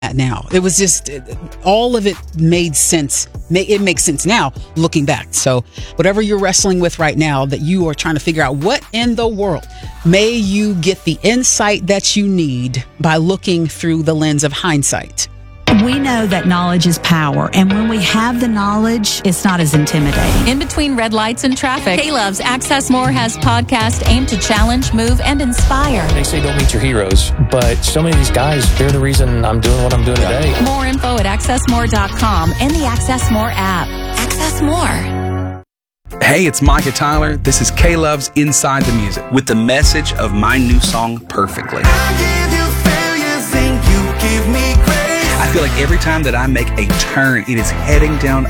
now. It was just, all of it made sense. It makes sense now looking back. So whatever you're wrestling with right now, that you are trying to figure out what in the world, may you get the insight that you need by looking through the lens of hindsight. We know that knowledge is power, and when we have the knowledge, it's not as intimidating. In between red lights and traffic, K-Love's Access More has podcasts aimed to challenge, move, and inspire. They say don't meet your heroes, but so many of these guys, they're the reason I'm doing what I'm doing today. More info at accessmore.com and the Access More app. Access More. Hey, it's Micah Tyler. This is K-Love's Inside the Music with the message of my new song, Perfectly. I feel like every time that I make a turn, it is heading down